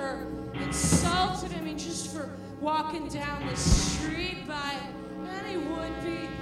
or insulted him just for walking down the street by any would-be